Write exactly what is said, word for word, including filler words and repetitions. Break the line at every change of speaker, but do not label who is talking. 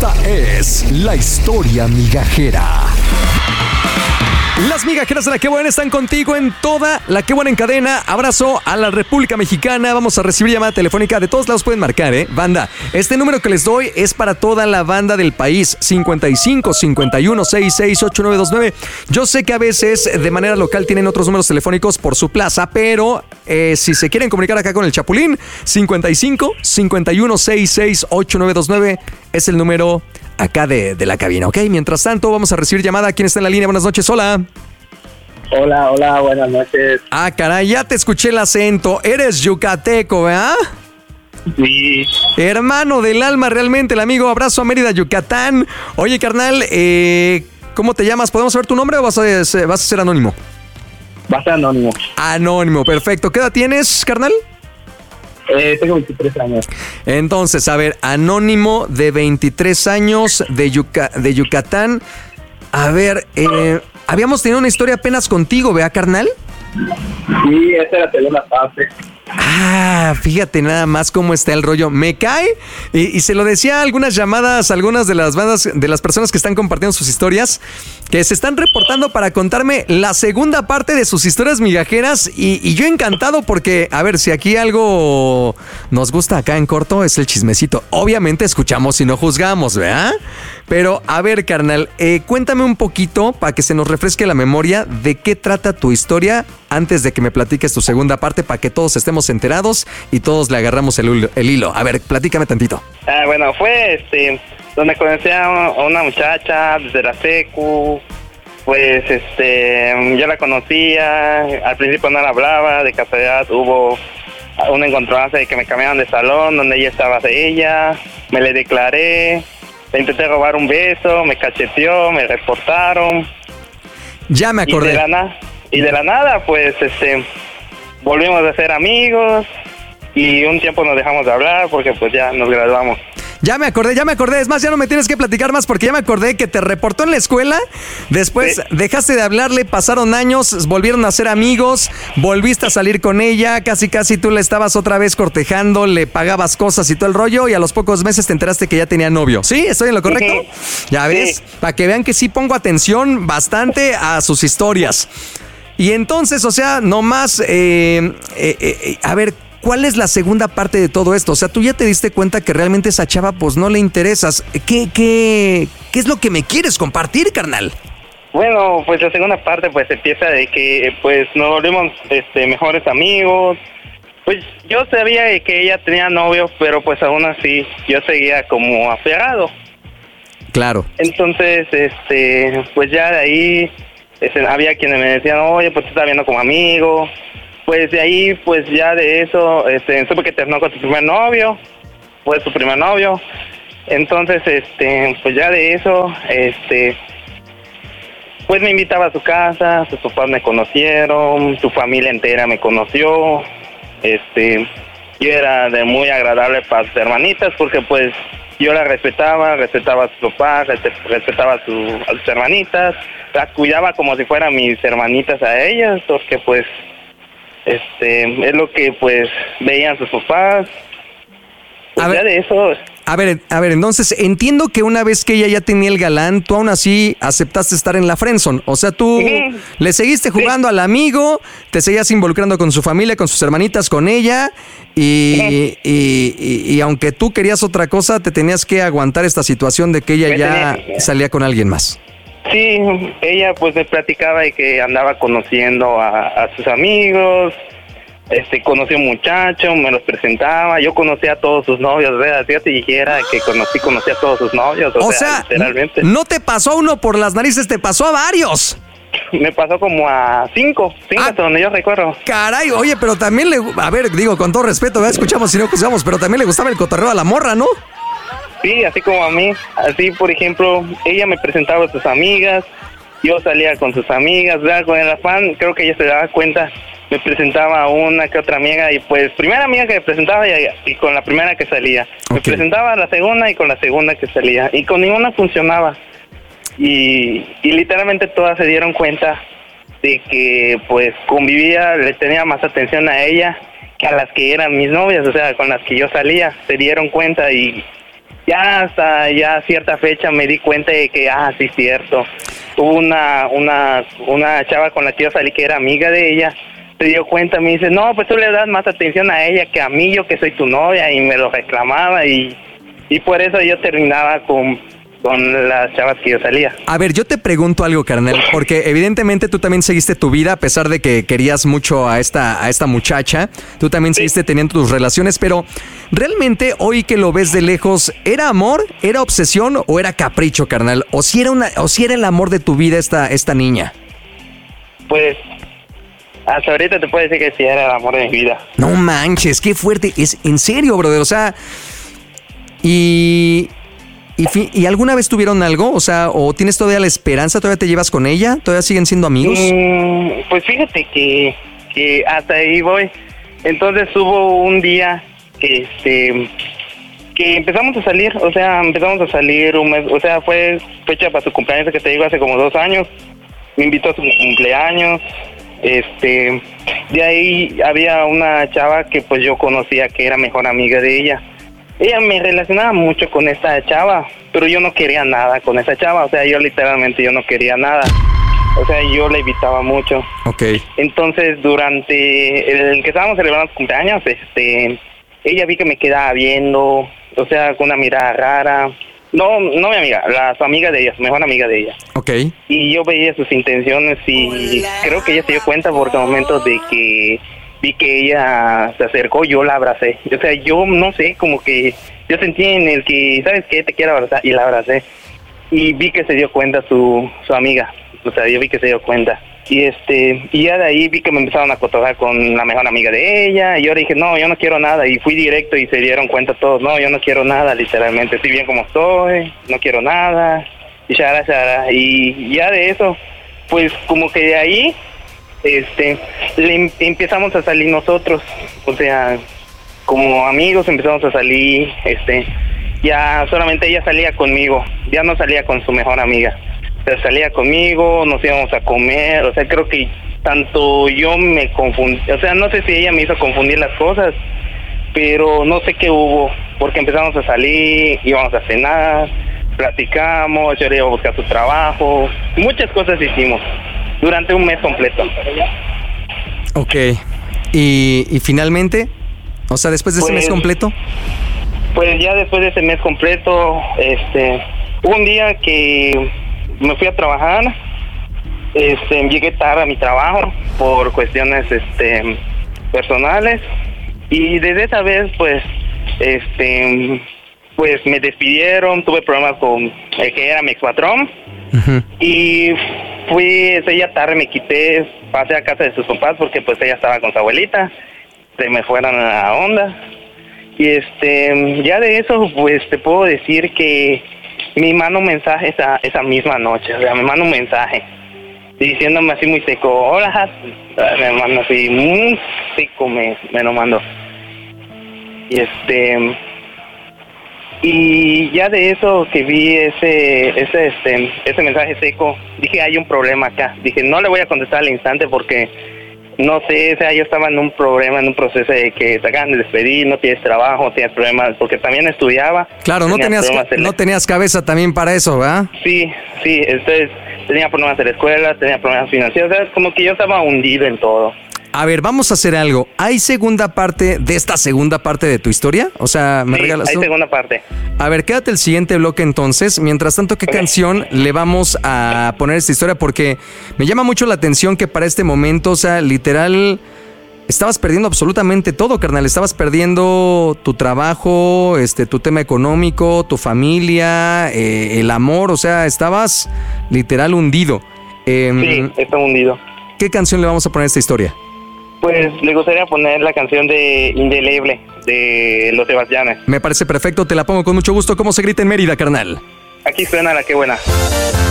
Esta es la historia migajera. Las migajeras de La Qué Buena están contigo en toda La Qué Buena en cadena. Abrazo a la República Mexicana. Vamos a recibir llamada telefónica. De todos lados pueden marcar, ¿eh? Banda, este número que les doy es para toda la banda del país. cincuenta y cinco, cincuenta y uno, sesenta y seis, ochenta y nueve veintinueve. Yo sé que a veces de manera local tienen otros números telefónicos por su plaza, pero eh, si se quieren comunicar acá con el Chapulín, cincuenta y cinco, cincuenta y uno, sesenta y seis, ochenta y nueve veintinueve es el número acá de, de la cabina, ¿ok? Mientras tanto, vamos a recibir llamada. ¿Quién está en la línea? Buenas noches, hola.
Hola, hola, buenas noches.
Ah, caray, ya te escuché el acento. Eres yucateco, ¿verdad?
Sí.
Hermano del alma, realmente, el amigo. Abrazo a Mérida, Yucatán. Oye, carnal, eh, ¿cómo te llamas? ¿Podemos saber tu nombre o vas a, vas a ser anónimo?
Va a ser anónimo.
Anónimo, perfecto. ¿Qué edad tienes, carnal?
Eh, tengo veintitrés años.
Entonces, a ver, anónimo de veintitrés años de, Yuca, de Yucatán. A ver, eh, habíamos tenido una historia apenas contigo, ¿verdad, carnal?
Sí, esa es la segunda parte.
Ah, fíjate nada más cómo está el rollo. Me cae, y, y se lo decía a algunas llamadas, a algunas de las bandas, de las personas que están compartiendo sus historias, que se están reportando para contarme la segunda parte de sus historias migajeras, y, y yo encantado porque, a ver, si aquí algo nos gusta acá en corto es el chismecito. Obviamente escuchamos y no juzgamos, ¿verdad? Pero, a ver, carnal, eh, cuéntame un poquito para que se nos refresque la memoria de qué trata tu historia antes de que me platiques tu segunda parte para que todos estemos enterados y todos le agarramos el, el hilo. A ver, platícame tantito.
Ah, bueno, fue este donde conocí a una muchacha desde la secu. Pues este, yo la conocía, al principio no la hablaba, de casualidad hubo un encontronazo de que me cambiaron de salón donde ella estaba de ella, me le declaré. Le intenté robar un beso, me cacheteó, me reportaron.
Ya me acordé.
Y de la, na- y de la nada, pues, este, volvimos a ser amigos y un tiempo nos dejamos de hablar porque pues ya nos graduamos.
Ya me acordé, ya me acordé. Es más, ya no me tienes que platicar más porque ya me acordé que te reportó en la escuela. Después sí. Dejaste de hablarle, pasaron años, volvieron a ser amigos, volviste a salir con ella, casi casi tú le estabas otra vez cortejando, le pagabas cosas y todo el rollo, y a los pocos meses te enteraste que ya tenía novio. ¿Sí? ¿Estoy en lo correcto? Sí. Ya ves, sí. Para que vean que sí pongo atención bastante a sus historias. Y entonces, o sea, nomás, eh, eh, eh, a ver, ¿cuál es la segunda parte de todo esto? O sea, tú ya te diste cuenta que realmente esa chava pues no le interesas. ¿Qué, qué, qué es lo que me quieres compartir, carnal?
Bueno, pues la segunda parte pues empieza de que pues nos volvimos este, mejores amigos. Pues yo sabía que ella tenía novio, pero pues aún así yo seguía como aferrado.
Claro.
Entonces, este, pues ya de ahí este, había quienes me decían, oye, pues te estás viendo como amigo. Pues de ahí, pues ya de eso, este, supe que terminó con su primer novio, fue su primer novio. Entonces, este, pues ya de eso, este, pues me invitaba a su casa, sus papás me conocieron, su familia entera me conoció. Este, yo era de muy agradable para sus hermanitas porque pues yo la respetaba, respetaba a sus papás, respetaba a, su, a sus hermanitas, las cuidaba como si fueran mis hermanitas a ellas, porque pues Este, es lo que pues veían sus papás. Pues
a ver,
ya de eso.
A ver, a ver, entonces entiendo que una vez que ella ya tenía el galán, tú aún así aceptaste estar en la friendzone. O sea, tú sí. le seguiste jugando sí. al amigo, te seguías involucrando con su familia, con sus hermanitas, con ella, y, sí. y, y, y aunque tú querías otra cosa, te tenías que aguantar esta situación de que ella me ya tenía... salía con alguien más.
Sí, ella pues me platicaba de que andaba conociendo a, a sus amigos, este, conocí a un muchacho, me los presentaba, yo conocía a todos sus novios, ¿verdad? Si yo te dijera que conocí, conocí a todos sus novios, o,
o
sea,
sea,
literalmente.
No te pasó a uno por las narices, te pasó a varios.
Me pasó como a cinco, cinco ah, hasta donde yo recuerdo.
Caray, oye, pero también le, a ver, digo, con todo respeto, ¿verdad? Escuchamos y no juzgamos, pero también le gustaba el cotorreo a la morra, ¿no?
Sí, así como a mí. Así, por ejemplo, ella me presentaba a sus amigas, yo salía con sus amigas, ¿verdad? Con el afán, creo que ella se daba cuenta, me presentaba a una que otra amiga, y pues, primera amiga que me presentaba y, y con la primera que salía. Okay. Me presentaba a la segunda y con la segunda que salía, y con ninguna funcionaba. Y, y literalmente todas se dieron cuenta de que, pues, convivía, le tenía más atención a ella que a las que eran mis novias, o sea, con las que yo salía. Se dieron cuenta y... ya hasta ya cierta fecha me di cuenta de que, ah, sí, cierto. Hubo una, una, una chava con la que yo salí que era amiga de ella, se dio cuenta, me dice, no, pues tú le das más atención a ella que a mí, yo que soy tu novia, y me lo reclamaba, y, y por eso yo terminaba con, con las chavas que yo salía.
A ver, yo te pregunto algo, carnal, porque evidentemente tú también seguiste tu vida, a pesar de que querías mucho a esta, a esta muchacha, tú también sí. seguiste teniendo tus relaciones, pero realmente hoy que lo ves de lejos, ¿era amor, era obsesión o era capricho, carnal? ¿O si era, una, o si era el amor de tu vida esta, esta niña?
Pues hasta ahorita te puedo decir que sí era el amor de mi vida.
No manches, qué fuerte. Es en serio, brother. O sea, y, y, ¿y alguna vez tuvieron algo? O sea, ¿o tienes todavía la esperanza? ¿Todavía te llevas con ella? ¿Todavía siguen siendo amigos?
Mm, pues fíjate que, que hasta ahí voy. Entonces hubo un día que este que empezamos a salir, o sea, empezamos a salir un mes, o sea, fue fecha para su cumpleaños que te digo hace como dos años. Me invitó a su cumpleaños. Este, de ahí había una chava que pues yo conocía que era mejor amiga de ella. Ella me relacionaba mucho con esta chava, pero yo no quería nada con esa chava, o sea, yo literalmente yo no quería nada. O sea, yo la evitaba mucho.
Okay.
Entonces, durante el que estábamos celebrando su cumpleaños, este, ella vi que me quedaba viendo, o sea, con una mirada rara. No, no mi amiga, la su amiga de ella, su mejor amiga de ella.
Okay.
Y yo veía sus intenciones y Hola. creo que ella se dio cuenta porque al momento de que vi que ella se acercó, yo la abracé. O sea, yo no sé, como que yo sentí en el que, ¿sabes qué? Te quiero abrazar, y la abracé. Y vi que se dio cuenta su, su amiga, o sea, yo vi que se dio cuenta. Y este y ya de ahí vi que me empezaron a cotorrear con la mejor amiga de ella, y yo dije, no, yo no quiero nada, y fui directo y se dieron cuenta todos, no, yo no quiero nada, literalmente, estoy bien como estoy, no quiero nada, y shara, shara, y ya de eso, pues como que de ahí, este, le em- empezamos a salir nosotros, o sea, como amigos empezamos a salir, este, ya solamente ella salía conmigo, ya no salía con su mejor amiga. O sea, salía conmigo, nos íbamos a comer, o sea, creo que tanto yo me confundí, o sea, no sé si ella me hizo confundir las cosas, pero no sé qué hubo, porque empezamos a salir, íbamos a cenar, platicamos, yo le iba a buscar su trabajo, muchas cosas hicimos, durante un mes completo.
Ok, y, y finalmente, o sea, después de ese
pues,
mes completo.
Pues ya después de ese mes completo, este, un día que me fui a trabajar, este, llegué tarde a mi trabajo por cuestiones, este, personales, y desde esa vez, pues, este, pues me despidieron, tuve problemas con el que era mi expatrón, uh-huh. y fui ese día tarde, me quité, pasé a casa de sus papás porque pues ella estaba con su abuelita, se me fueron a la onda, y este, ya de eso, pues te puedo decir que me mandó un mensaje esa, esa misma noche, o sea, me mandó un mensaje diciéndome así muy seco, hola, me mandó así muy seco, me, me lo mandó. Y este, y ya de eso que vi ese, ese, este, ese mensaje seco, dije, hay un problema acá. Dije, no le voy a contestar al instante porque no sé, o sea, yo estaba en un problema, en un proceso de que te acaban de despedir, no tienes trabajo, no tienes problemas, porque también estudiaba.
Claro, no tenías, no tenías cabeza también para eso, ¿verdad?
Sí, sí, entonces tenía problemas en la escuela, tenía problemas financieros, o sea, como que yo estaba hundido en todo.
A ver, vamos a hacer algo. ¿Hay segunda parte de esta segunda parte de tu historia? O sea, ¿me
sí,
regalas
hay
tú?
segunda parte.
A ver, quédate el siguiente bloque entonces. Mientras tanto, ¿qué okay. canción le vamos a poner a esta historia? Porque me llama mucho la atención que para este momento, o sea, literal, estabas perdiendo absolutamente todo, carnal. Estabas perdiendo tu trabajo, este, tu tema económico, tu familia, eh, el amor, o sea, estabas literal hundido. Eh,
sí, estaba hundido.
¿Qué canción le vamos a poner a esta historia?
Pues le gustaría poner la canción de Indeleble, de Los Sebastianes.
Me parece perfecto, te la pongo con mucho gusto. ¿Cómo se grita en Mérida, carnal?
Aquí suena la que buena.